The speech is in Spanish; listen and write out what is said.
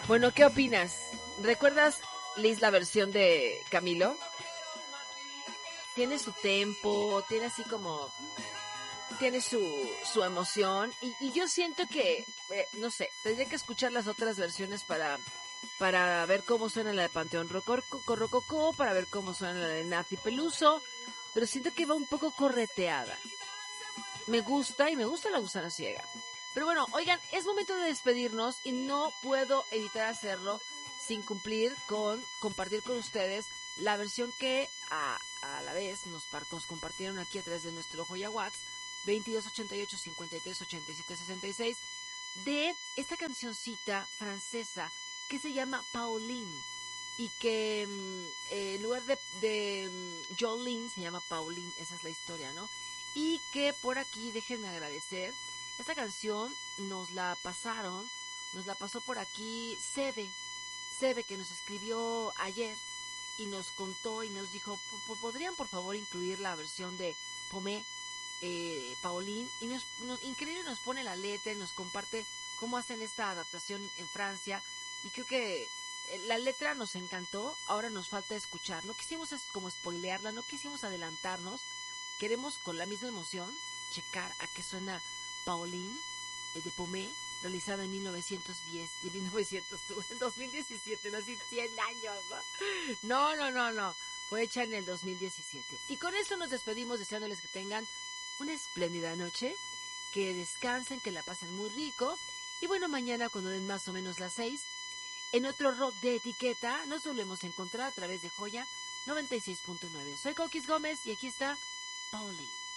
Bueno, ¿qué opinas? ¿Recuerdas, Liz, la versión de Camilo? Tiene su tempo, tiene así como, tiene su emoción y yo siento que, no sé, tendría que escuchar las otras versiones para ver cómo suena la de Panteón Rococó, para ver cómo suena la de Nati Peluso, pero siento que va un poco correteada. Me gusta y me gusta la gusana ciega. Pero bueno, oigan, es momento de despedirnos y no puedo evitar hacerlo sin cumplir con compartir con ustedes la versión que a la vez nos compartieron aquí a través de nuestro Joya WhatsApp 2288-5387-66 de esta cancioncita francesa que se llama Pauline y que en lugar de Jolene se llama Pauline, esa es la historia, ¿no? Y que por aquí, déjenme agradecer, esta canción nos la pasó por aquí Sebe que nos escribió ayer y nos contó y nos dijo, ¿podrían por favor incluir la versión de Pomé, Pauline? Y increíble nos pone la letra y nos comparte cómo hacen esta adaptación en Francia y creo que la letra nos encantó, ahora nos falta escuchar, no quisimos como spoilearla, no quisimos adelantarnos, queremos con la misma emoción checar a qué suena Pauline de Pomé, realizada en 1910, en 2017, no así 100 años, ¿no? Fue hecha en el 2017. Y con esto nos despedimos deseándoles que tengan una espléndida noche, que descansen, que la pasen muy rico. Y bueno, mañana cuando den más o menos las 6, en otro rock de etiqueta, nos volvemos a encontrar a través de Joya 96.9. Soy Coquis Gómez y aquí está Pauline.